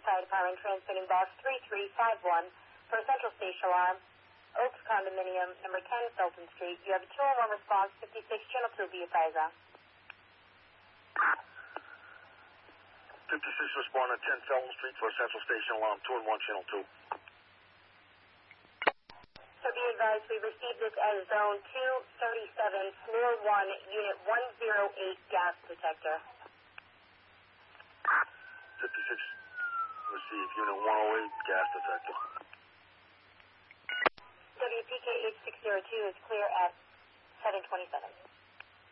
Fire Department transmitting box 3351 for a Central Station alarm, Oaks Condominium, number 10, Felton Street. You have a 211 response, 56, Channel 2, be advised on. 56 respond at 10 Felton Street for a Central Station alarm, 211, Channel 2. So be advised, we received this as Zone 237, Floor 1, Unit 108 gas detector. 56 received, Unit 108 gas detector. WPK 8602 is clear at 727.